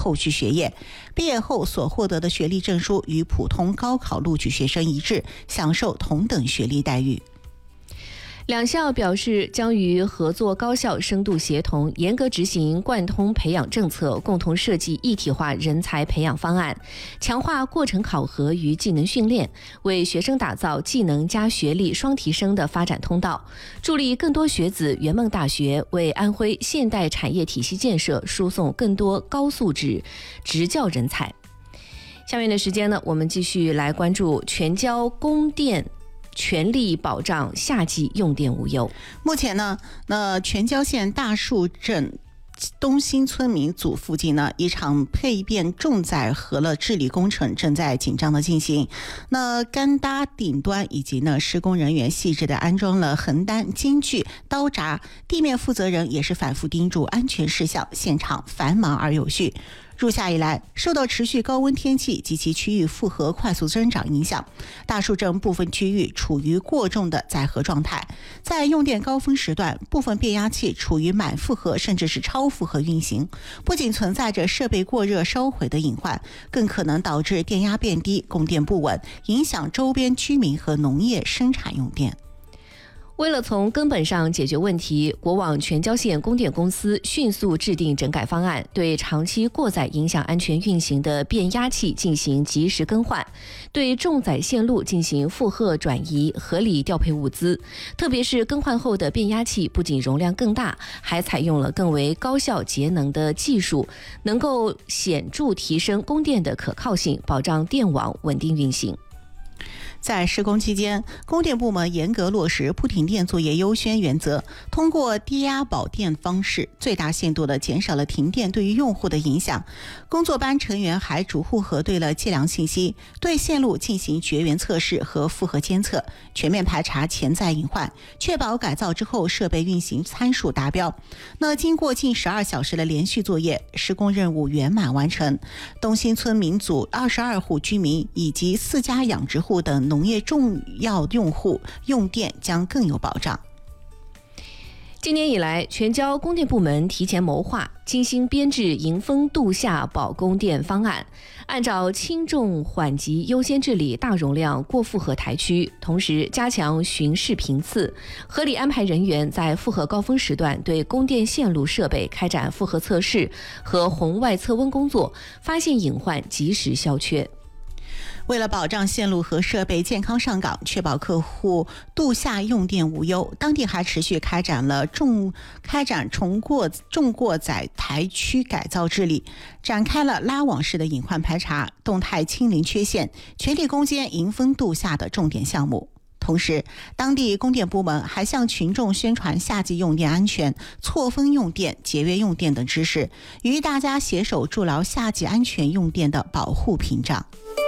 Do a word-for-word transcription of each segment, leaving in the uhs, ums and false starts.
后续学业。毕业后所获得的学历证书与普通高考录取学生一致，享受同等学历待遇。 两校表示将与合作高校深度协同，严格执行贯通培养政策，共同设计一体化人才培养方案，强化过程考核与技能训练，为学生打造技能加学历双提升的发展通道，助力更多学子圆梦大学，为安徽现代产业体系建设输送更多高素质职教人才。下面的时间呢，我们继续来关注全交供电全力保障夏季用电无忧。 目前呢，那全椒县大树镇东兴村民组附近呢，一场配变重载河了治理工程正在紧张的进行。那干搭顶端以及呢施工人员细致的安装了横担、金具、刀闸，地面负责人也是反复叮嘱安全事项，现场繁忙而有序。入夏以来，受到持续高温天气及其区域负荷快速增长影响，大树镇部分区域处于过重的载荷状态。在用电高峰时段，部分变压器处于满负荷甚至是超负荷运行，不仅存在着设备过热烧毁的隐患，更可能导致电压变低、供电不稳，影响周边居民和农业生产用电。 为了从根本上解决问题，国网全椒县供电公司迅速制定整改方案，对长期过载影响安全运行的变压器进行及时更换，对重载线路进行负荷转移，合理调配物资。特别是更换后的变压器不仅容量更大，还采用了更为高效节能的技术，能够显著提升供电的可靠性，保障电网稳定运行。 在施工期间，供电部门严格落实不停电作业优先原则，通过低压保电方式，最大限度地减少了停电对于用户的影响。工作班成员还逐户核对了计量信息，对线路进行绝缘测试和负荷监测，全面排查潜在隐患，确保改造之后设备运行参数达标。那经过近十二小时的连续作业，施工任务圆满完成。东兴村民组二十二户居民以及四家养殖户等农业重要用户用电将更有保障。 今年以来，全椒供电部门提前谋划，精心编制迎风度夏保供电方案，按照轻重缓急优先治理大容量过负荷台区，同时加强巡视频次，合理安排人员在负荷高峰时段对供电线路设备开展负荷测试和红外测温工作，发现隐患及时消缺。 为了保障线路和设备健康上岗，确保客户度夏用电无忧，当地还持续开展了重开展重过重过载台区改造治理，展开了拉网式的隐患排查，动态清零缺陷，全力攻坚迎风度夏的重点项目。同时，当地供电部门还向群众宣传夏季用电安全、错峰用电、节约用电等知识，与大家携手筑牢夏季安全用电的保护屏障。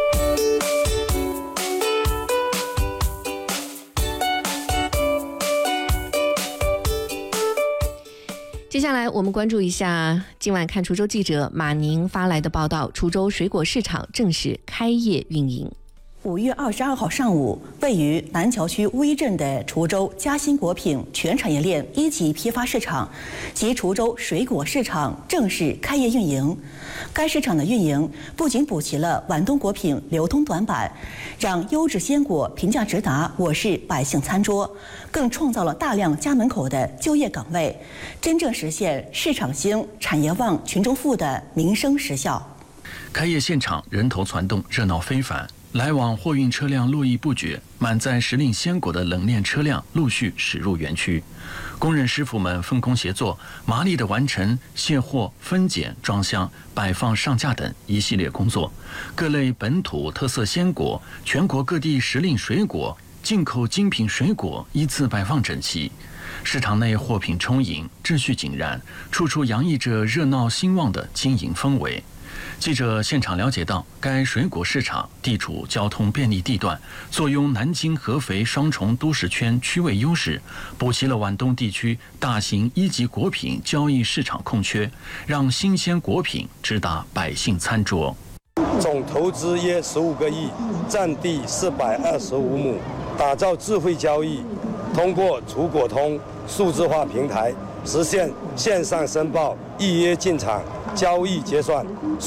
接下来我们关注一下今晚看滁州记者马宁发来的报道，滁州水果市场正式开业运营。 五月二十二号上午，位于南桥区乌衣镇的滁州嘉兴果品全产业链一级批发市场及滁州水果市场正式开业运营。该市场的运营不仅补齐了皖东果品流通短板，让优质鲜果评价直达我市百姓餐桌，更创造了大量家门口的就业岗位，真正实现市场兴、产业旺、群众富的民生实效。 开业现场人头攒动，热闹非凡。来往货运车辆络绎不绝，满载时令鲜果的冷链车辆陆续驶入园区，工人师傅们分工协作，麻利地完成卸货、分拣、装箱、摆放、上架等一系列工作。各类本土特色鲜果、全国各地时令水果、进口精品水果依次摆放整齐。市场内货品充盈，秩序井然，处处洋溢着热闹兴旺的经营氛围。记者现场了解到，该水果市场地处交通便利地段，坐拥南京、合肥双重都市圈区位优势，补齐了皖东地区大型一级果品交易市场空缺，让新鲜果品直达百姓餐桌。 总投资约十五个亿，占地四百二十五亩，打造智慧交易，通过滁果通数字化平台，实现线上申报、预约进场、交易结算。